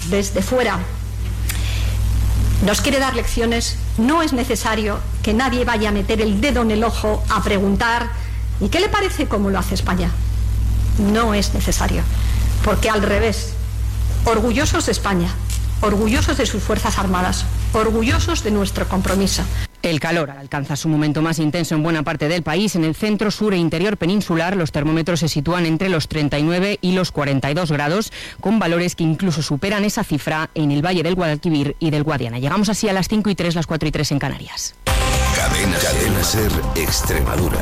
desde fuera nos quiere dar lecciones, no es necesario que nadie vaya a meter el dedo en el ojo a preguntar ¿y qué le parece cómo lo hace España? No es necesario, porque al revés, orgullosos de España, orgullosos de sus Fuerzas Armadas, orgullosos de nuestro compromiso. El calor alcanza su momento más intenso en buena parte del país. En el centro, sur e interior peninsular, los termómetros se sitúan entre los 39 y los 42 grados, con valores que incluso superan esa cifra en el Valle del Guadalquivir y del Guadiana. Llegamos así a las 5:03, las 4:03 en Canarias. Cadena SER Extremadura.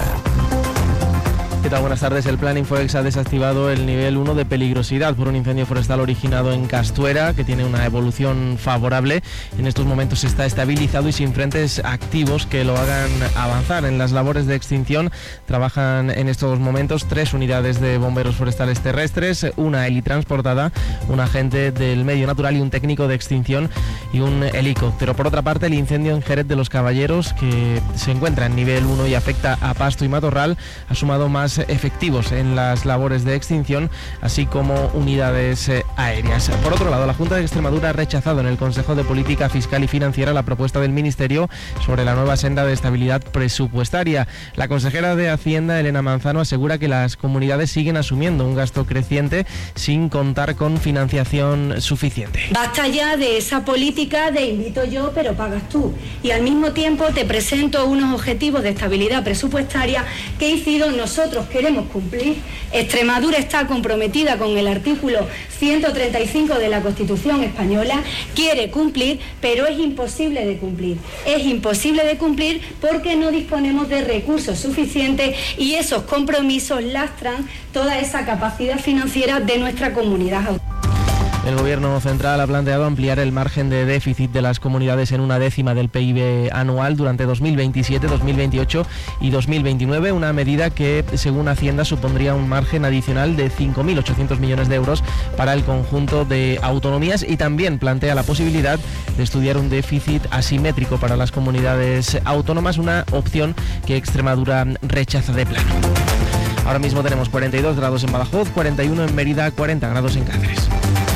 ¿Qué tal? Buenas tardes. El Plan Infoex ha desactivado el nivel 1 de peligrosidad por un incendio forestal originado en Castuera, que tiene una evolución favorable. En estos momentos está estabilizado y sin frentes activos que lo hagan avanzar. En las labores de extinción trabajan en estos momentos 3 unidades de bomberos forestales terrestres, una helitransportada, un agente del medio natural y un técnico de extinción y un helicóptero. Por otra parte, el incendio en Jerez de los Caballeros, que se encuentra en nivel 1 y afecta a pasto y matorral, ha sumado más efectivos en las labores de extinción, así como unidades aéreas. Por otro lado, la Junta de Extremadura ha rechazado en el Consejo de Política Fiscal y Financiera la propuesta del Ministerio sobre la nueva senda de estabilidad presupuestaria. La consejera de Hacienda, Elena Manzano, asegura que las comunidades siguen asumiendo un gasto creciente sin contar con financiación suficiente. Basta ya de esa política de invito yo, pero pagas tú. Y al mismo tiempo te presento unos objetivos de estabilidad presupuestaria que incido nosotros queremos cumplir. Extremadura está comprometida con el artículo 135 de la Constitución española, quiere cumplir, pero es imposible de cumplir. Es imposible de cumplir porque no disponemos de recursos suficientes y esos compromisos lastran toda esa capacidad financiera de nuestra comunidad autónoma. El Gobierno central ha planteado ampliar el margen de déficit de las comunidades en 1/10 del PIB anual durante 2027, 2028 y 2029, una medida que, según Hacienda, supondría un margen adicional de 5.800 millones de euros para el conjunto de autonomías, y también plantea la posibilidad de estudiar un déficit asimétrico para las comunidades autónomas, una opción que Extremadura rechaza de plano. Ahora mismo tenemos 42 grados en Badajoz, 41 en Mérida, 40 grados en Cáceres.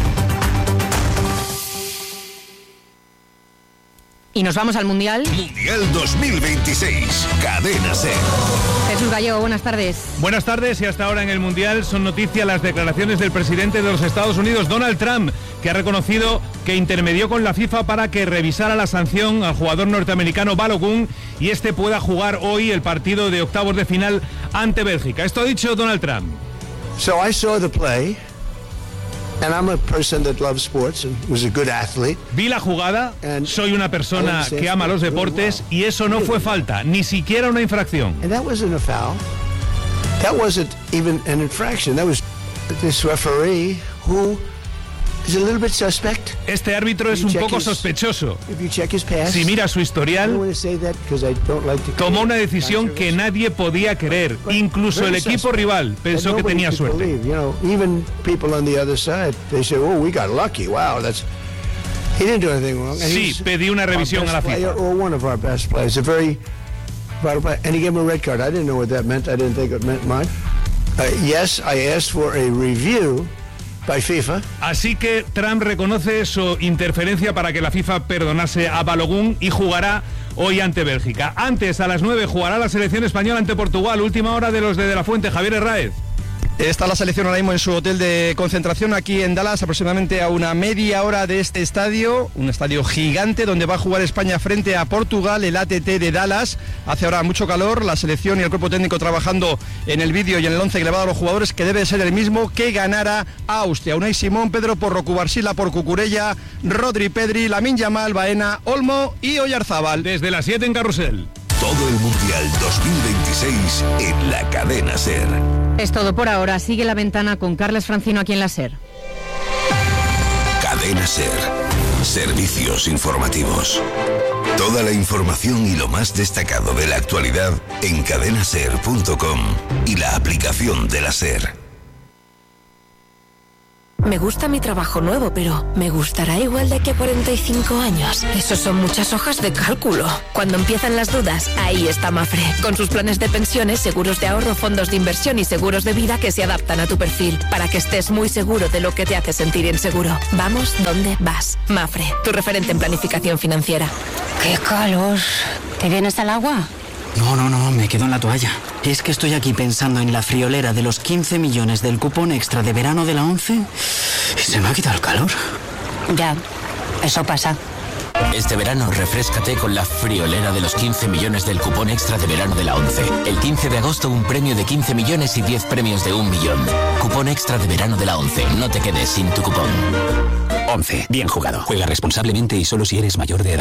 Y nos vamos al Mundial. Mundial 2026, Cadena SER. Jesús Gallego, buenas tardes. Buenas tardes, y hasta ahora en el Mundial son noticia las declaraciones del presidente de los Estados Unidos, Donald Trump, que ha reconocido que intermedió con la FIFA para que revisara la sanción al jugador norteamericano Balogun y este pueda jugar hoy el partido de octavos de final ante Bélgica. Esto ha dicho Donald Trump. So I saw the play. And I'm a person that loves sports and was a good athlete. Vi la jugada, soy una persona que ama los deportes y eso no fue falta, ni siquiera una infracción. And that wasn't a foul. That wasn't even an infraction. That was this referee who is a little bit suspect. Este árbitro es un poco sospechoso. If you check his past, si mira su historial, tomó una decisión que nadie podía querer. Incluso el equipo rival pensó que tenía suerte. Even people on the other side, they say, "Oh, we got lucky. Wow, that's." He didn't do anything wrong. Sí, pedí una revisión a la FIFA. One of our best players, a very vital player, and he gave him a red card. I didn't know what that meant. I didn't think it meant much. Yes, I asked for a review by FIFA. Así que Trump reconoce su interferencia para que la FIFA perdonase a Balogun y jugará hoy ante Bélgica. Antes, a las 9, jugará la selección española ante Portugal. Última hora de los de la Fuente. Javier Herráez. Está la selección ahora mismo en su hotel de concentración aquí en Dallas, aproximadamente a una media hora de este estadio, un estadio gigante donde va a jugar España frente a Portugal, el ATT de Dallas. Hace ahora mucho calor, la selección y el cuerpo técnico trabajando en el vídeo y en el 11 que le va a dar a los jugadores, que debe ser el mismo que ganara a Austria. Unai Simón, Pedro Porro, Cubarsila por Cucurella, Rodri, Pedri, Lamine Yamal, Baena, Olmo y Oyarzábal. Desde las 7 en Carrusel. Todo el Mundial 2026 en la Cadena SER. Es todo por ahora. Sigue La Ventana con Carles Francino aquí en la SER. Cadena SER. Servicios informativos. Toda la información y lo más destacado de la actualidad en cadenaser.com y la aplicación de la SER. Me gusta mi trabajo nuevo, pero ¿me gustará igual de aquí a 45 años? Esos son muchas hojas de cálculo. Cuando empiezan las dudas, ahí está Mapfre. Con sus planes de pensiones, seguros de ahorro, fondos de inversión y seguros de vida que se adaptan a tu perfil, para que estés muy seguro de lo que te hace sentir inseguro. Vamos donde vas. Mapfre, tu referente en planificación financiera. ¡Qué calor! ¿Te vienes al agua? No, me quedo en la toalla. Es que estoy aquí pensando en la friolera de los 15 millones del cupón extra de verano de la 11 y se me ha quitado el calor. Ya, eso pasa. Este verano refréscate con la friolera de los 15 millones del cupón extra de verano de la 11. El 15 de agosto un premio de 15 millones y 10 premios de 1 millón. Cupón extra de verano de la 11. No te quedes sin tu cupón. 11. Bien jugado. Juega responsablemente y solo si eres mayor de edad.